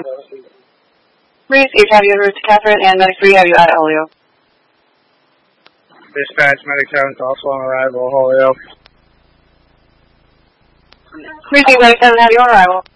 Reese, H have you en route to Catherine, and Medic 3 have you at Holyoke. Dispatch, Medic 7's also on arrival, Holyoke. Reese, Medic 7 have you on arrival.